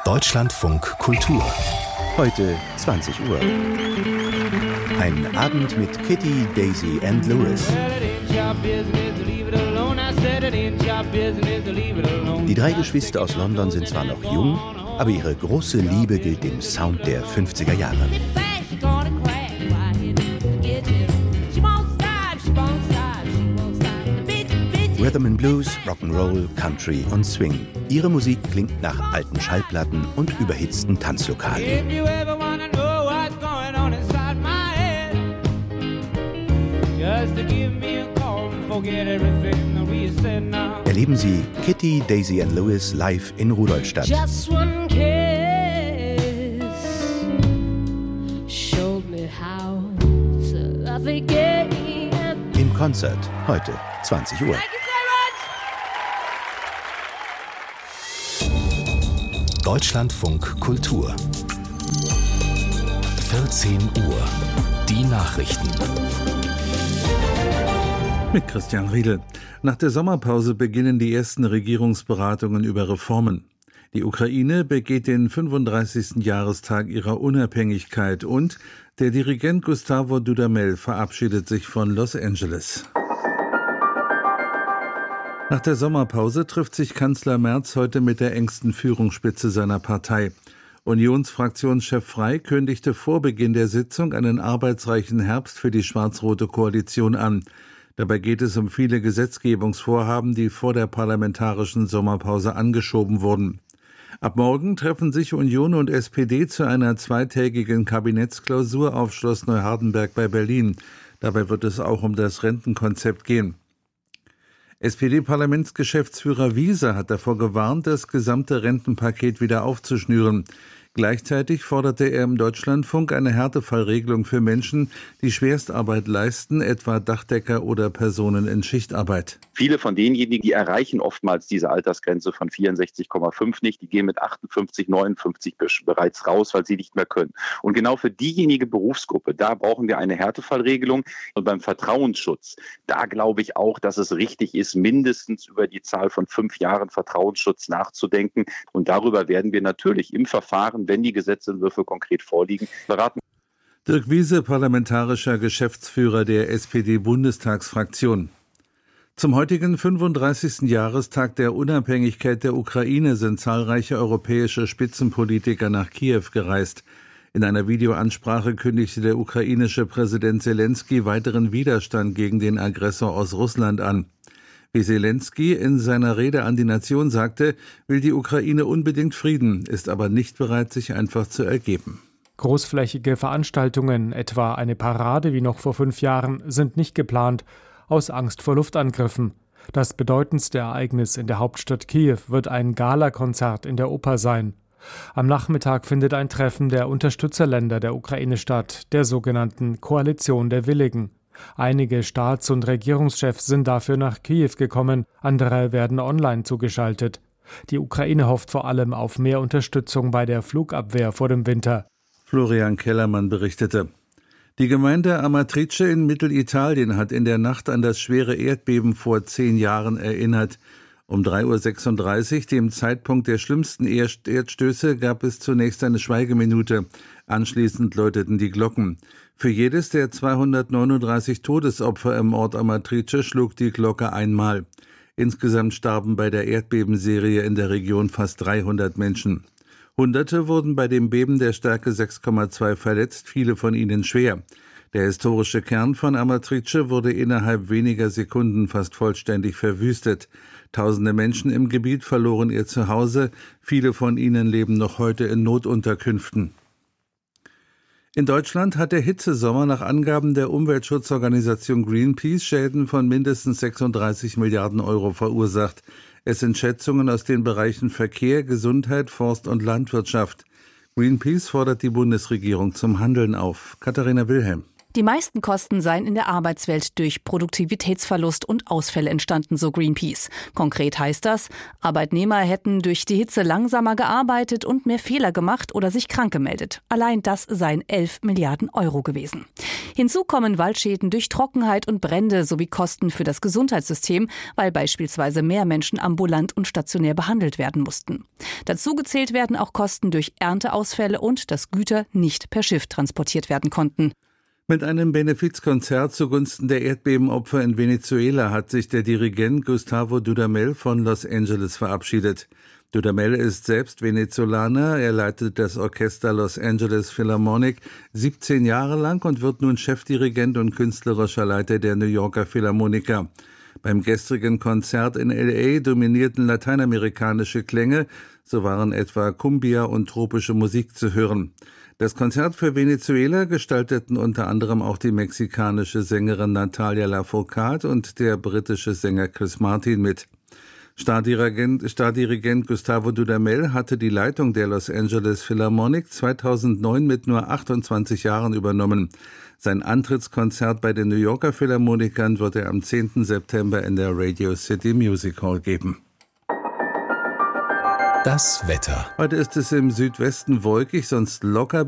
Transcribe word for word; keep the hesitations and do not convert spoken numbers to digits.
Deutschlandfunk Kultur. Heute zwanzig Uhr. Ein Abend mit Kitty, Daisy and Lewis. Die drei Geschwister aus London sind zwar noch jung, aber ihre große Liebe gilt dem Sound der fünfziger Jahre. Rhythm and Blues, Rock'n'Roll, Country und Swing. Ihre Musik klingt nach alten Schallplatten und überhitzten Tanzlokalen. Erleben Sie Kitty, Daisy and Lewis live in Rudolstadt. Just one kiss showed me how to love again. Im Konzert heute zwanzig Uhr. Deutschlandfunk Kultur. vierzehn Uhr. Die Nachrichten. Mit Christian Riedel. Nach der Sommerpause beginnen die ersten Regierungsberatungen über Reformen. Die Ukraine begeht den fünfunddreißigsten Jahrestag ihrer Unabhängigkeit und der Dirigent Gustavo Dudamel verabschiedet sich von Los Angeles. Nach der Sommerpause trifft sich Kanzler Merz heute mit der engsten Führungsspitze seiner Partei. Unionsfraktionschef Frey kündigte vor Beginn der Sitzung einen arbeitsreichen Herbst für die schwarz-rote Koalition an. Dabei geht es um viele Gesetzgebungsvorhaben, die vor der parlamentarischen Sommerpause angeschoben wurden. Ab morgen treffen sich Union und S P D zu einer zweitägigen Kabinettsklausur auf Schloss Neuhardenberg bei Berlin. Dabei wird es auch um das Rentenkonzept gehen. S P D-Parlamentsgeschäftsführer Wieser hat davor gewarnt, das gesamte Rentenpaket wieder aufzuschnüren. Gleichzeitig forderte er im Deutschlandfunk eine Härtefallregelung für Menschen, die Schwerstarbeit leisten, etwa Dachdecker oder Personen in Schichtarbeit. Viele von denjenigen, die erreichen oftmals diese Altersgrenze von vierundsechzig Komma fünf nicht, die gehen mit achtundfünfzig, neunundfünfzig bereits raus, weil sie nicht mehr können. Und genau für diejenige Berufsgruppe, da brauchen wir eine Härtefallregelung. Und beim Vertrauensschutz, da glaube ich auch, dass es richtig ist, mindestens über die Zahl von fünf Jahren Vertrauensschutz nachzudenken. Und darüber werden wir natürlich im Verfahren, wenn die Gesetzentwürfe konkret vorliegen, beraten. Dirk Wiese, parlamentarischer Geschäftsführer der S P D-Bundestagsfraktion. Zum heutigen fünfunddreißigsten Jahrestag der Unabhängigkeit der Ukraine sind zahlreiche europäische Spitzenpolitiker nach Kiew gereist. In einer Videoansprache kündigte der ukrainische Präsident Selenskyj weiteren Widerstand gegen den Aggressor aus Russland an. Wie Selenskyj in seiner Rede an die Nation sagte, will die Ukraine unbedingt Frieden, ist aber nicht bereit, sich einfach zu ergeben. Großflächige Veranstaltungen, etwa eine Parade wie noch vor fünf Jahren, sind nicht geplant, aus Angst vor Luftangriffen. Das bedeutendste Ereignis in der Hauptstadt Kiew wird ein Galakonzert in der Oper sein. Am Nachmittag findet ein Treffen der Unterstützerländer der Ukraine statt, der sogenannten Koalition der Willigen. Einige Staats- und Regierungschefs sind dafür nach Kiew gekommen, andere werden online zugeschaltet. Die Ukraine hofft vor allem auf mehr Unterstützung bei der Flugabwehr vor dem Winter. Florian Kellermann berichtete. Die Gemeinde Amatrice in Mittelitalien hat in der Nacht an das schwere Erdbeben vor zehn Jahren erinnert. Um drei Uhr sechsunddreißig, dem Zeitpunkt der schlimmsten Erdstöße, gab es zunächst eine Schweigeminute. Anschließend läuteten die Glocken. Für jedes der zweihundertneununddreißig Todesopfer im Ort Amatrice schlug die Glocke einmal. Insgesamt starben bei der Erdbebenserie in der Region fast dreihundert Menschen. Hunderte wurden bei dem Beben der Stärke sechs Komma zwei verletzt, viele von ihnen schwer. Der historische Kern von Amatrice wurde innerhalb weniger Sekunden fast vollständig verwüstet. Tausende Menschen im Gebiet verloren ihr Zuhause, viele von ihnen leben noch heute in Notunterkünften. In Deutschland hat der Hitzesommer nach Angaben der Umweltschutzorganisation Greenpeace Schäden von mindestens sechsunddreißig Milliarden Euro verursacht. Es sind Schätzungen aus den Bereichen Verkehr, Gesundheit, Forst und Landwirtschaft. Greenpeace fordert die Bundesregierung zum Handeln auf. Katharina Wilhelm. Die meisten Kosten seien in der Arbeitswelt durch Produktivitätsverlust und Ausfälle entstanden, so Greenpeace. Konkret heißt das, Arbeitnehmer hätten durch die Hitze langsamer gearbeitet und mehr Fehler gemacht oder sich krank gemeldet. Allein das seien elf Milliarden Euro gewesen. Hinzu kommen Waldschäden durch Trockenheit und Brände sowie Kosten für das Gesundheitssystem, weil beispielsweise mehr Menschen ambulant und stationär behandelt werden mussten. Dazu gezählt werden auch Kosten durch Ernteausfälle und dass Güter nicht per Schiff transportiert werden konnten. Mit einem Benefizkonzert zugunsten der Erdbebenopfer in Venezuela hat sich der Dirigent Gustavo Dudamel von Los Angeles verabschiedet. Dudamel ist selbst Venezolaner, er leitet das Orchester Los Angeles Philharmonic siebzehn Jahre lang und wird nun Chefdirigent und künstlerischer Leiter der New Yorker Philharmoniker. Beim gestrigen Konzert in L A dominierten lateinamerikanische Klänge, so waren etwa Cumbia und tropische Musik zu hören. Das Konzert für Venezuela gestalteten unter anderem auch die mexikanische Sängerin Natalia Lafourcade und der britische Sänger Chris Martin mit. Stardirigent, Stardirigent Gustavo Dudamel hatte die Leitung der Los Angeles Philharmonic zweitausendneun mit nur achtundzwanzig Jahren übernommen. Sein Antrittskonzert bei den New Yorker Philharmonikern wird er am zehnten September in der Radio City Music Hall geben. Das Wetter. Heute ist es im Südwesten wolkig, sonst locker